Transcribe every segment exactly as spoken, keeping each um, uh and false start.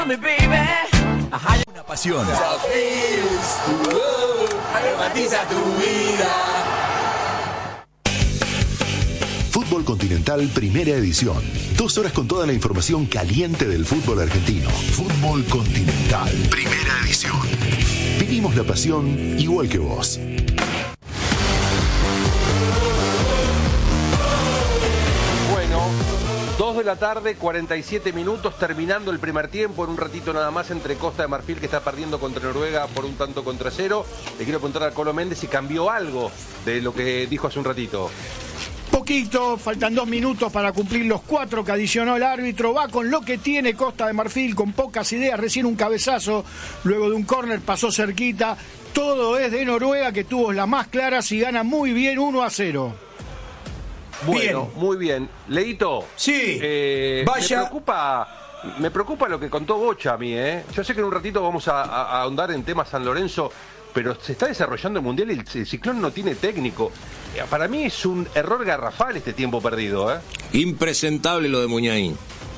Una pasión. Aromatiza tu vida. Fútbol Continental, primera edición. Dos horas con toda la información caliente del fútbol argentino. Fútbol Continental, primera edición. Vivimos la pasión igual que vos. Bueno, dos de la tarde, cuarenta y siete minutos, terminando el primer tiempo. En un ratito nada más entre Costa de Marfil, que está perdiendo contra Noruega por un tanto contra cero. Le quiero preguntar a Colo Méndez si cambió algo de lo que dijo hace un ratito. Poquito, faltan dos minutos para cumplir los cuatro que adicionó el árbitro. Va con lo que tiene Costa de Marfil, con pocas ideas, recién un cabezazo, luego de un córner pasó cerquita. Todo es de Noruega, que tuvo las más claras y gana muy bien uno a cero. Bueno, bien. Muy bien. Leito. Sí. Eh, Vaya. Me preocupa, me preocupa lo que contó Bocha a mí, ¿eh? Yo sé que en un ratito vamos a, a, a ahondar en temas San Lorenzo, pero se está desarrollando el Mundial y el, el Ciclón no tiene técnico. Para mí es un error garrafal este tiempo perdido, ¿eh? Impresentable lo de Muñain.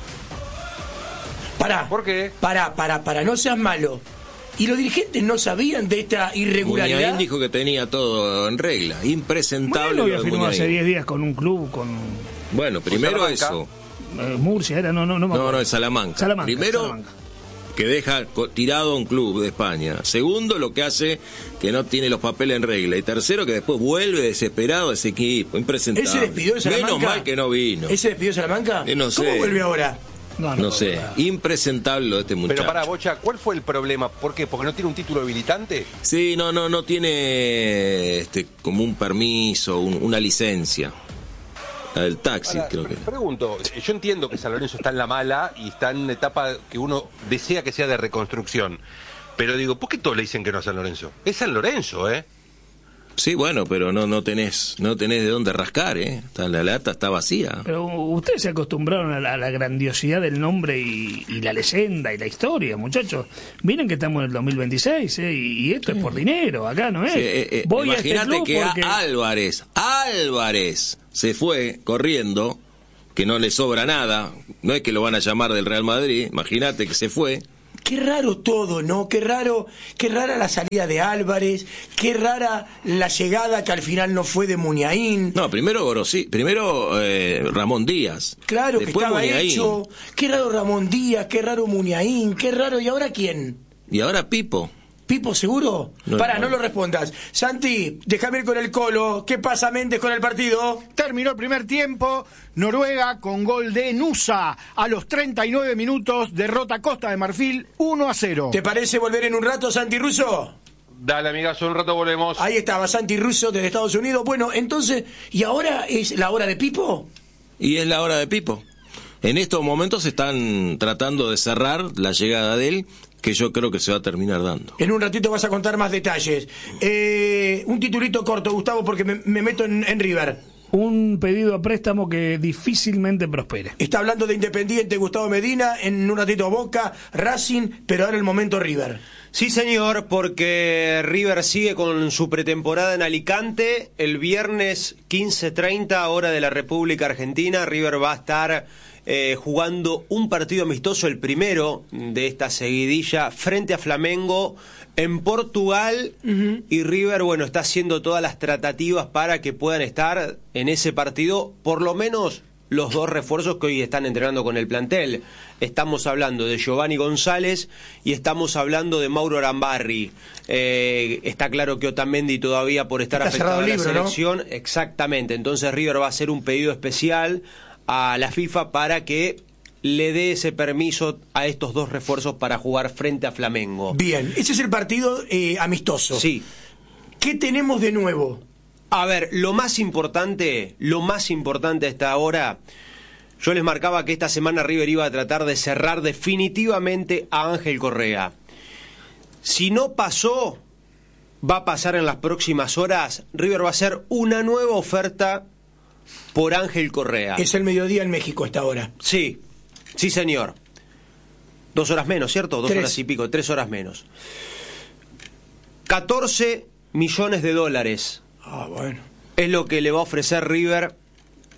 Pará. ¿Por qué? Pará, pará, pará, no seas malo. ¿Y los dirigentes no sabían de esta irregularidad? Muñain dijo que tenía todo en regla. Impresentable Bueno, lo de firmó Muñain. hace diez días con un club, con... Bueno, primero eso. Eh, Murcia era, no, no, no me acuerdo. No, no, es Salamanca. Salamanca. Primero... Salamanca. que deja tirado a un club de España. Segundo, lo que hace que no tiene los papeles en regla. Y tercero, que después vuelve desesperado a ese equipo. Impresentable. ¿Él se despidió de Salamanca? Menos mal que no vino. ¿Él se despidió de Salamanca? Eh, no sé. ¿Cómo vuelve ahora? No, No, no sé. nada. Impresentable lo de este muchacho. Pero para Bocha, ¿cuál fue el problema? ¿Por qué? ¿Porque no tiene un título habilitante? Sí, no, no, no tiene este como un permiso, un- una licencia. La del taxi, Ahora, creo que. pregunto, yo entiendo que San Lorenzo está en la mala y está en una etapa que uno desea que sea de reconstrucción. Pero digo, ¿por qué todos le dicen que no a San Lorenzo? Es San Lorenzo, ¿eh? Sí, bueno, pero no no tenés no tenés de dónde rascar, ¿eh? Está- La lata está vacía. Pero ustedes se acostumbraron a la, a la grandiosidad del nombre y, y la leyenda y la historia, muchachos. Miren que estamos en el dos mil veintiséis, ¿eh? y, y esto es por dinero, acá no es. Sí, eh, eh, Voy a este imagínate club que a- porque... Álvarez, Álvarez se fue corriendo, que no le sobra nada, no es que lo van a llamar del Real Madrid, imagínate que se fue. Qué raro todo, ¿no? Qué raro, qué rara la salida de Álvarez, qué rara la llegada que al final no fue de Muñain. No, primero Gorosí, primero eh, Ramón Díaz. Claro que después estaba Muñain, hecho. Qué raro Ramón Díaz, qué raro Muñain, qué raro. ¿Y ahora quién? y ahora Pipo. ¿Pipo seguro? No, Pará, no. no. lo respondas. Santi, déjame ir con el Colo. ¿Qué pasa, Méndez, con el partido? Terminó el primer tiempo, Noruega con gol de Nusa. A los treinta y nueve minutos, derrota Costa de Marfil uno a cero. ¿Te parece volver en un rato, Santi Russo? Dale, amigazo, un rato volvemos. Ahí estaba Santi Russo desde Estados Unidos. Bueno, entonces, ¿y ahora es la hora de Pipo? Y es la hora de Pipo. En estos momentos están tratando de cerrar la llegada de él, que yo creo que se va a terminar dando. En un ratito vas a contar más detalles. Eh, un titulito corto, Gustavo, porque me, me meto en, en River. Un pedido a préstamo que difícilmente prospere. Está hablando de Independiente Gustavo Medina, en un ratito Boca, Racing, pero ahora el momento River. Sí, señor, porque River sigue con su pretemporada en Alicante. El viernes quince treinta, hora de la República Argentina, River va a estar eh, jugando un partido amistoso, el primero de esta seguidilla, frente a Flamengo en Portugal. Uh-huh. Y River, bueno, está haciendo todas las tratativas para que puedan estar en ese partido, por lo menos los dos refuerzos que hoy están entrenando con el plantel. Estamos hablando de Giovanni González y estamos hablando de Mauro Arambarri. Eh, está claro que Otamendi todavía por estar está afectado a la libro, selección. ¿no? Exactamente. Entonces River va a hacer un pedido especial a la FIFA para que le dé ese permiso a estos dos refuerzos para jugar frente a Flamengo. Bien, ese es el partido eh, amistoso. Sí. ¿Qué tenemos de nuevo? A ver, lo más importante, lo más importante hasta ahora, yo les marcaba que esta semana River iba a tratar de cerrar definitivamente a Ángel Correa. Si no pasó, va a pasar en las próximas horas. River va a hacer una nueva oferta por Ángel Correa. Es el mediodía en México esta hora. Sí, sí señor. Dos horas menos, ¿cierto? Dos tres. horas y pico, tres horas menos. catorce millones de dólares. Ah, bueno. Es lo que le va a ofrecer River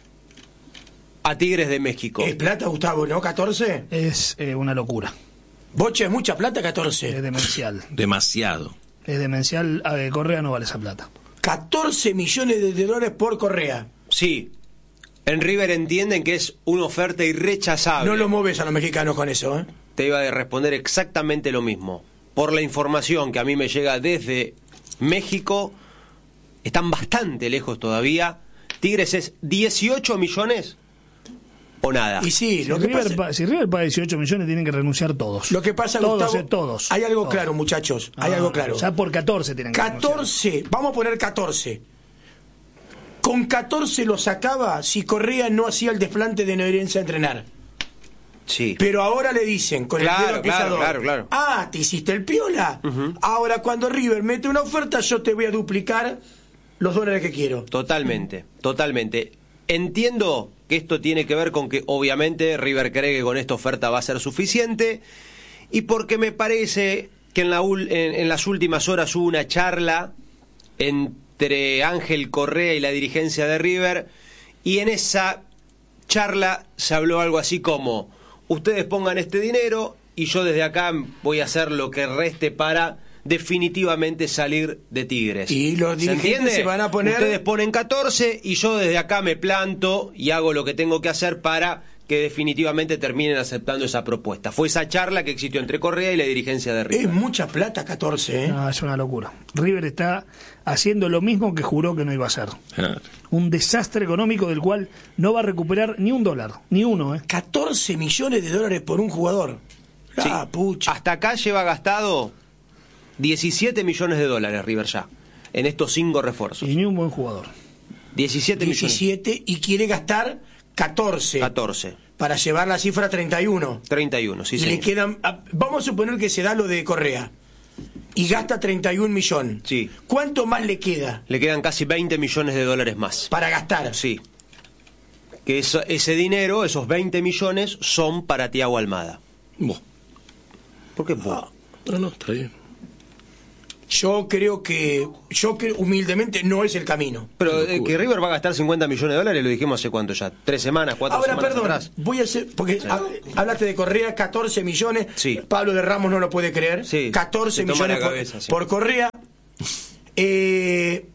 a Tigres de México. Es plata, Gustavo, ¿no? ¿catorce? Es eh, una locura. Bocha, ¿es mucha plata catorce? Es demencial. Demasiado. Es demencial. A ver, Correa no vale esa plata. catorce millones de dólares por Correa. Sí. En River entienden que es una oferta irrechazable. No lo mueves a los mexicanos con eso, ¿eh? Te iba a responder exactamente lo mismo. Por la información que a mí me llega desde México, están bastante lejos todavía. Tigres es dieciocho millones o nada. Y sí, Si lo que River, pasa, pa- si River paga dieciocho millones, tienen que renunciar todos. lo que pasa, todos, Gustavo, eh, todos. hay algo Todos. claro, muchachos, hay Ah, algo claro. Ya por catorce tienen que renunciar. catorce, vamos a poner catorce. Con catorce lo sacaba si Correa no hacía el desplante de Neverense a entrenar. Sí. Pero ahora le dicen con Claro, el dedo acusador, claro, claro, claro. ah, te hiciste el piola. Ahora cuando River mete una oferta, yo te voy a duplicar los dólares que quiero. Totalmente, totalmente. Entiendo que esto tiene que ver con que obviamente River cree que con esta oferta va a ser suficiente y porque me parece que en, la ul- en, en las últimas horas hubo una charla entre Ángel Correa y la dirigencia de River y en esa charla se habló algo así como: ustedes pongan este dinero y yo desde acá voy a hacer lo que reste para definitivamente salir de Tigres. Y los ¿Se dirigentes entiende? se van a poner- Ustedes ponen catorce y yo desde acá me planto y hago lo que tengo que hacer para que definitivamente terminen aceptando esa propuesta. Fue esa charla que existió entre Correa y la dirigencia de River. Es mucha plata catorce, ¿eh? No, es una locura. River está haciendo lo mismo que juró que no iba a hacer. Ah, Un desastre económico del cual no va a recuperar ni un dólar, ni uno, ¿eh? catorce millones de dólares por un jugador. Sí. Ah, pucha. Hasta acá lleva gastado diecisiete millones de dólares River ya, en estos cinco refuerzos. Y ni un buen jugador. diecisiete millones. diecisiete y quiere gastar catorce. catorce. Para llevar la cifra a treinta y uno. treinta y uno, sí, y le señor. quedan, ah, vamos a suponer que se da lo de Correa y gasta treinta y un millones. Sí. ¿Cuánto más le queda Le quedan casi veinte millones de dólares más. para gastar? Sí. Que eso- ese dinero, esos veinte millones, son para Thiago Almada. buah. ¿Por qué vos? No, no, está bien. Yo creo que, yo creo humildemente no es el camino. Pero eh, que River va a gastar cincuenta millones de dólares, lo dijimos hace cuánto ya, tres semanas, cuatro Ahora, semanas perdón, atrás. voy a hacer, porque ha- hablaste de Correa, catorce millones, Sí. Pablo de Ramos no lo puede creer, Sí, catorce se toma millones la por, cabeza, sí. por Correa. Eh,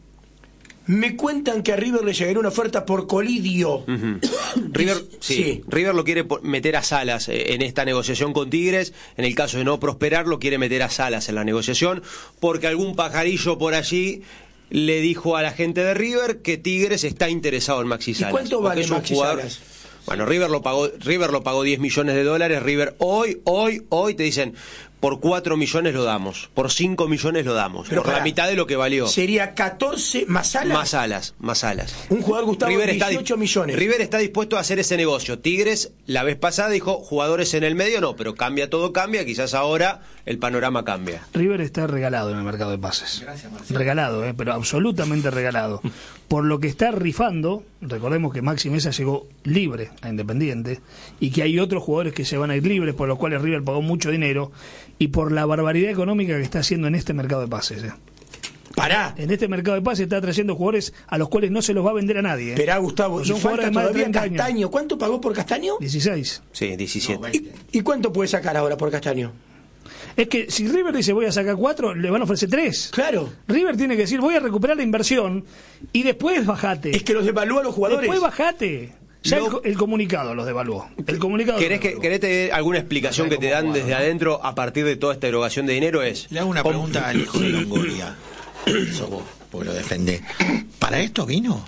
me cuentan que a River le llegaría una oferta por Colidio. River, sí, Sí. River lo quiere po- meter a Salas eh, en esta negociación con Tigres. En el caso de no prosperar, lo quiere meter a Salas en la negociación, porque algún pajarillo por allí le dijo a la gente de River que Tigres está interesado en Maxi Salas. cuánto porque vale es un Maxi jugador- Salas? Bueno, River lo pagó, River lo pagó diez millones de dólares. River hoy, hoy, hoy te dicen, por cuatro millones lo damos, por cinco millones lo damos, Pero por la pará, mitad de lo que valió. Sería catorce más alas. Más alas, más alas. Un jugador, Gustavo, River está, dieciocho di- millones. River está dispuesto a hacer ese negocio. Tigres, la vez pasada dijo, jugadores en el medio no, pero cambia, todo cambia, quizás ahora el panorama cambia. River está regalado en el mercado de pases. Regalado, ¿eh? Pero absolutamente regalado. Por lo que está rifando, recordemos que Maxi Mesa llegó libre a Independiente y que hay otros jugadores que se van a ir libres, por los cuales River pagó mucho dinero, y por la barbaridad económica que está haciendo en este mercado de pases. ¿eh? Pará, En este mercado de pases está trayendo jugadores a los cuales no se los va a vender a nadie. ¿eh? esperá, Gustavo. Pues Y son falta jugadores de más de todavía treinta años. Castaño. ¿Cuánto pagó por Castaño? dieciséis. Sí, diecisiete. ¿Y, y cuánto puede sacar ahora por Castaño? Es que si River dice voy a sacar cuatro, le van a ofrecer tres. Claro. River tiene que decir voy a recuperar la inversión y después bajate. Es que los devalúa a los jugadores. Después bajate. Ya Lo- el, co- el comunicado los devaluó. El comunicado ¿Querés los que, devaluó. ¿Querés tener alguna explicación que te dan desde adentro a partir de toda esta erogación de dinero? Es Le hago una ¿cómo- pregunta al hijo de Longoria. Sos vos, porque lo defendés. ¿Para esto vino?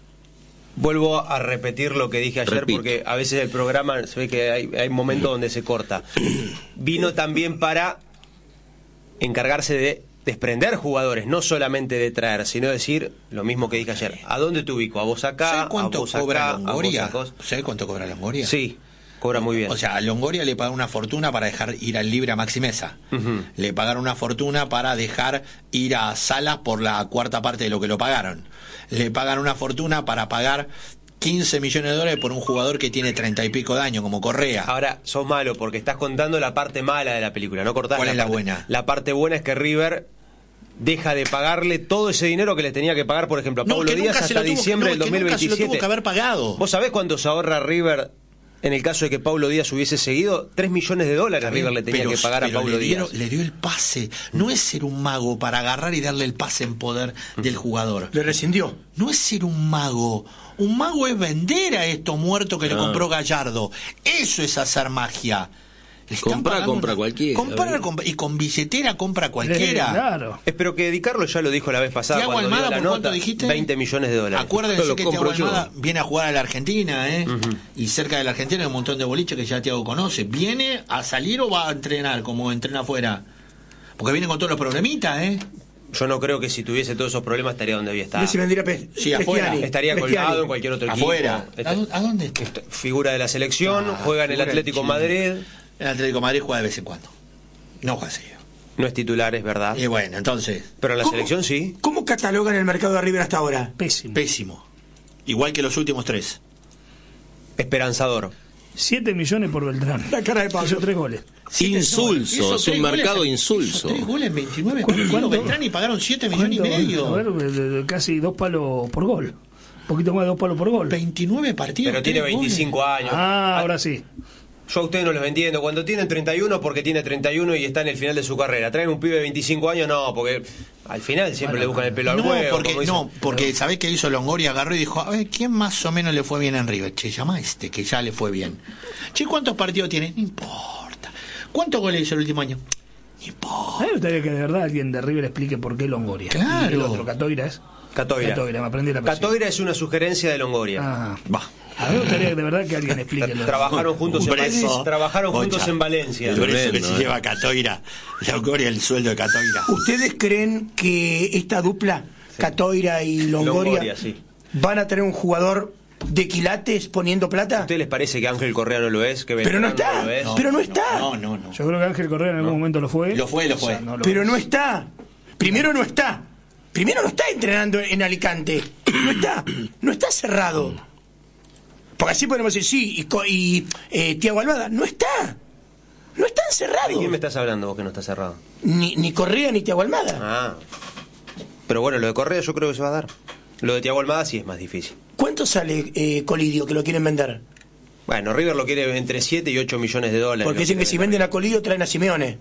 Vuelvo a repetir lo que dije ayer, Repito. porque a veces el programa se ve que hay, hay momentos donde se corta. Vino también para encargarse de desprender jugadores, no solamente de traer, sino decir lo mismo que dije ayer. ¿A dónde te ubico? ¿A vos acá? ¿Sabes cuánto ¿A vos cobra acá? ¿A vos Longoria? acá? ¿Sabes cuánto cobra Longoria? Sí, cobra muy bien. O sea, a Longoria le pagaron una fortuna para dejar ir al libre a Maxi Mesa. Ujú. Le pagaron una fortuna para dejar ir a Salas por la cuarta parte de lo que lo pagaron. Le pagan una fortuna para pagar quince millones de dólares por un jugador que tiene treinta y pico de años, como Correa. Ahora, sos malo porque estás contando la parte mala de la película, no cortás ¿Cuál la es la parte- buena? La parte buena es que River deja de pagarle todo ese dinero que le tenía que pagar, por ejemplo, a No, Pablo que Díaz nunca se lo hasta tuvo- diciembre no, del que nunca se lo dos mil veintisiete. tuvo que haber pagado. ¿Vos sabés cuánto se ahorra River en el caso de que Paulo Díaz hubiese seguido, tres millones de dólares River le tenía pero, que pagar a pero Paulo le dieron, Díaz. Le dio el pase. No es ser un mago para agarrar y darle el pase en poder del jugador. Le rescindió. No es ser un mago. Un mago es vender a estos muertos que Ah. le compró Gallardo. Eso es hacer magia. Le están Comprar, pagando compra una- cualquiera. Comprar, comp- y con billetera compra cualquiera. Claro. Es, pero que Di Carlo ya lo dijo la vez pasada Thiago cuando dio Almada, la ¿por nota, cuánto dijiste? veinte millones de dólares. Acuérdense Lo que compro Thiago Almada yo. viene a jugar a la Argentina, ¿eh? Y cerca de la Argentina hay un montón de boliches que ya Thiago conoce. ¿Viene a salir o va a entrenar como entrena afuera? Porque viene con todos los problemitas, ¿eh? Yo no creo que si tuviese todos esos problemas estaría donde había estado. Messi vendría Pe- Sí, afuera. Prestiani. Estaría Prestiani. colgado en cualquier otro Afuera. equipo. ¿A, Está- dó- a dónde está? está- Figura de la selección, Ah, juega en el figura Atlético del Madrid, El Atlético de Madrid juega de vez en cuando. No juega seguido. no es titular, es verdad. Y bueno, entonces, Pero en la ¿Cómo- selección sí. ¿Cómo catalogan el mercado de River hasta ahora? Pésimo. pésimo. Igual que los últimos tres. Esperanzador. siete millones por Beltrán. La cara de Pablo. Hizo tres goles. Insulso, Hizo es tres un mercado goles- insulso. hizo tres goles en veintinueve ¿Cuánto- partidos, cuánto? Beltrán, y pagaron siete millones y ¿Cuánto? medio. A ver, eh, casi dos palos por gol. Un poquito más de dos palos por gol. veintinueve partidos. Pero tiene tres goles. veinticinco años. Ah, ahora sí. Yo a ustedes no los entiendo. Cuando tienen treinta y uno, porque tiene treinta y uno y está en el final de su carrera. Traen un pibe de veinticinco años, no, porque al final siempre le buscan el pelo al No, huevo. porque, como dicen. no, porque ¿sabés qué hizo Longoria? Agarró y dijo, a ver, ¿quién más o menos le fue bien en River? Che, llama a este, que ya le fue bien. Che, ¿cuántos partidos tiene? No importa. ¿Cuántos goles hizo el último año? No importa. A mí me gustaría que de verdad alguien de River explique por qué Longoria. Claro. Y el otro, Catoira es. Catoira. Catoira, me aprendí la apellido. Catoira es una sugerencia de Longoria. Ah. Va. A mí me gustaría de verdad que alguien explique. lo- Trabajaron juntos, en, Por eso, trabajaron juntos Bocha. en Valencia. Por eso que Tremendo, se eh. lleva Catoira. Longoria el sueldo de Catoira. ¿Ustedes creen que esta dupla, Catoira y Longoria, Longoria, sí. van a tener un jugador de quilates poniendo plata? ¿A ustedes les parece que Ángel Correa no lo es? Que Pero no Beltrán está. lo es? No, Pero no está. No, no, no. Yo creo que Ángel Correa en algún momento lo fue. Lo fue, lo O sea, fue. no lo Pero es. no está. Primero no está. Primero no está entrenando en Alicante. No está. No está cerrado. Porque así podemos decir, sí, y, co- y eh, Thiago Almada, no está. No está ¿De encerrado. quién me estás hablando vos que no está cerrado? Ni, ni Correa ni Thiago Almada. Ah. Pero bueno, lo de Correa yo creo que se va a dar. Lo de Thiago Almada sí es más difícil. ¿Cuánto sale eh, Colidio que lo quieren vender? Bueno, River lo quiere entre siete y ocho millones de dólares. Porque Lo dicen que quiere si venden a Colidio traen a Simeone.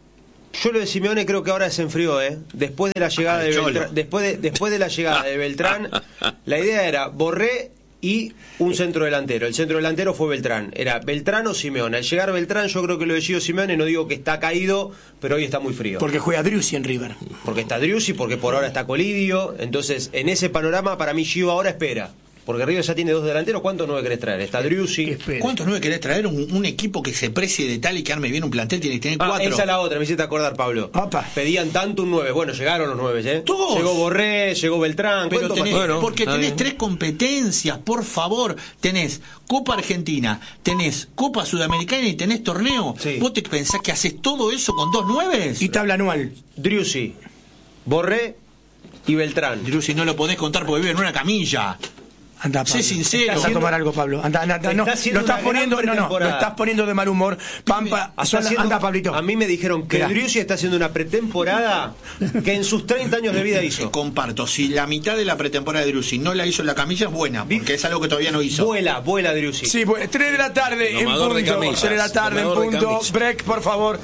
Yo lo de Simeone creo que ahora se enfrió, ¿eh? Después de la llegada Ah, de el Cholo. Beltrán, después de, después de la llegada de Beltrán, la idea era Borré y un centro delantero. El centro delantero fue Beltrán. Era Beltrán o Simeone. Al llegar Beltrán, yo creo que lo decidió Simeone. No digo que está caído, pero hoy está muy frío. Porque juega Driussi en River. Porque está Driussi, porque por ahora está Colidio. Entonces, en ese panorama, para mí Gio ahora espera. Porque River ya tiene dos delanteros. ¿Cuántos nueve querés traer? Está Que Driussi. espere. ¿Cuántos nueve querés traer? Un, un equipo que se precie de tal y que arme bien un plantel tiene que tener Ah, cuatro. esa es la otra, me hiciste acordar, Pablo. Opa. Pedían tanto un nueve. Bueno, llegaron los nueve, ¿eh? Todos. Llegó Borré, llegó Beltrán. Pero ¿Cuánto tenés, más? Bueno, porque está tenés bien. tres competencias, por favor. Tenés Copa Argentina, tenés Copa Sudamericana y tenés torneo. Sí. ¿Vos te pensás que haces todo eso con dos nueves? Y tabla anual. Driussi, Borré y Beltrán. Si no lo podés contar porque vive en una camilla. Anda, Pablo. Sé sincero. Anda a tomar algo, Pablo. Anda, anda, anda. Está No, haciendo lo estás una poniendo, gran no, no, lo pretemporada. estás poniendo de mal humor. Pampa, Está son- haciendo- anda, Pablito. A mí me dijeron que Mirá. Driussi está haciendo una pretemporada que en sus treinta años de vida hizo. Comparto, si la mitad de la pretemporada de Driussi no la hizo en la camilla es buena, porque es algo que todavía no hizo. Vuela, vuela Driussi. Sí, pues, tres de la tarde en Domador de punto. camisas. tres de la tarde en Domador de punto. camisas. Break, por favor.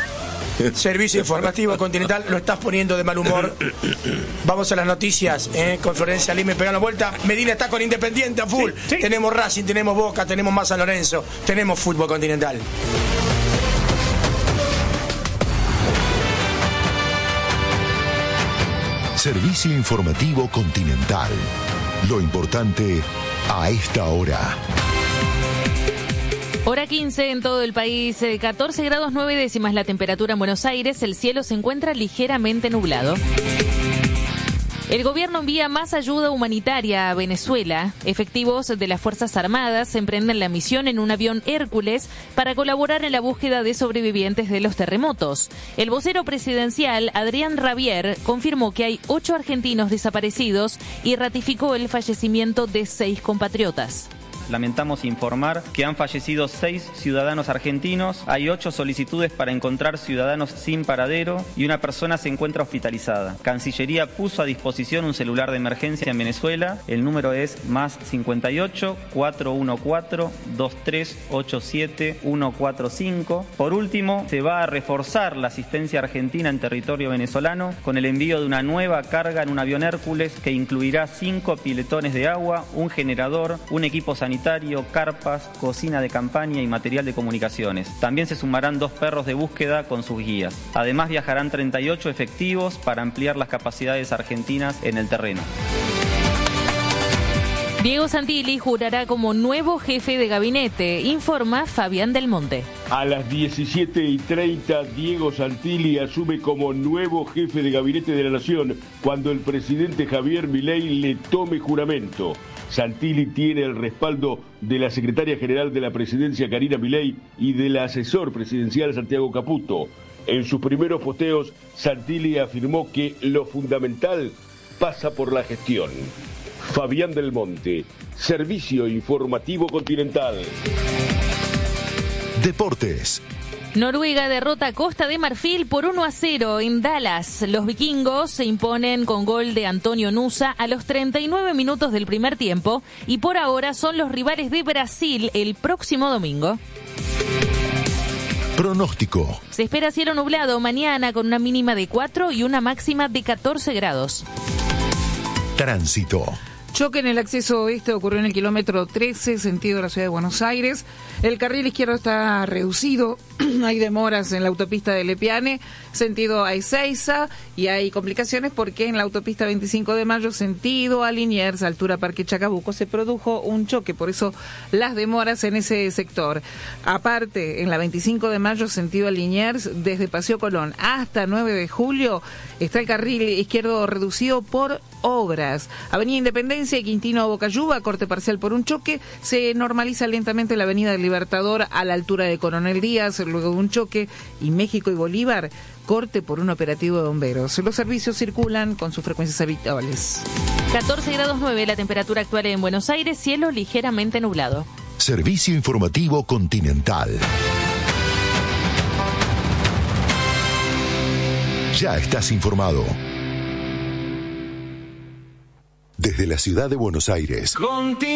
Servicio informativo continental, lo estás poniendo de mal humor. Vamos a las noticias, ¿eh? Con Florencia Lima y pegando vuelta. Medina está con Independiente a full. Sí, sí. Tenemos Racing, tenemos Boca, tenemos más San Lorenzo, tenemos fútbol continental. Servicio informativo continental. Lo importante a esta hora. Hora quince en todo el país, eh, catorce grados nueve décimas la temperatura en Buenos Aires, el cielo se encuentra ligeramente nublado. El gobierno envía más ayuda humanitaria a Venezuela. Efectivos de las Fuerzas Armadas emprenden la misión en un avión Hércules para colaborar en la búsqueda de sobrevivientes de los terremotos. El vocero presidencial, Adrián Rabier, confirmó que hay ocho argentinos desaparecidos y ratificó el fallecimiento de seis compatriotas. lamentamos informar que han fallecido seis ciudadanos argentinos, hay ocho solicitudes para encontrar ciudadanos sin paradero y una persona se encuentra hospitalizada. Cancillería puso a disposición un celular de emergencia en Venezuela, el número es más cincuenta y ocho, cuatrocientos catorce, veintitrés ochenta y siete, ciento cuarenta y cinco. Por último, se va a reforzar la asistencia argentina en territorio venezolano con el envío de una nueva carga en un avión Hércules que incluirá cinco piletones de agua, un generador, un equipo sanitario, carpas, cocina de campaña y material de comunicaciones. También se sumarán dos perros de búsqueda con sus guías. Además viajarán treinta y ocho efectivos para ampliar las capacidades argentinas en el terreno. Diego Santilli jurará como nuevo jefe de gabinete, informa Fabián Del Monte. A las diecisiete y treinta, Diego Santilli asume como nuevo jefe de gabinete de la Nación cuando el presidente Javier Milei le tome juramento. Santilli tiene el respaldo de la secretaria general de la presidencia, Karina Milei, y del asesor presidencial, Santiago Caputo. En sus primeros posteos, Santilli afirmó que lo fundamental pasa por la gestión. Fabián Del Monte, Servicio Informativo Continental. Deportes. Noruega derrota a Costa de Marfil por uno a cero en Dallas. Los vikingos se imponen con gol de Antonio Nusa a los treinta y nueve minutos del primer tiempo y por ahora son los rivales de Brasil el próximo domingo. Pronóstico. Se espera cielo nublado mañana con una mínima de cuatro y una máxima de catorce grados. Tránsito. Choque en el acceso oeste ocurrió en el kilómetro trece, sentido de la ciudad de Buenos Aires. El carril izquierdo está reducido, hay demoras en la autopista de Lepiane, sentido a Ezeiza, y hay complicaciones porque en la autopista veinticinco de mayo, sentido a Liniers, altura Parque Chacabuco, se produjo un choque, por eso las demoras en ese sector. Aparte, en la veinticinco de mayo, sentido a Liniers, desde Paseo Colón hasta nueve de julio, está el carril izquierdo reducido por obras. Avenida Independencia y Quintino a Bocayuba, corte parcial por un choque. Se normaliza lentamente la Avenida del Libertador a la altura de Coronel Díaz, luego de un choque, y México y Bolívar, corte por un operativo de bomberos. Los servicios circulan con sus frecuencias habituales. catorce grados nueve la temperatura actual en Buenos Aires, cielo ligeramente nublado. Servicio Informativo Continental. Ya estás informado. Desde la ciudad de Buenos Aires.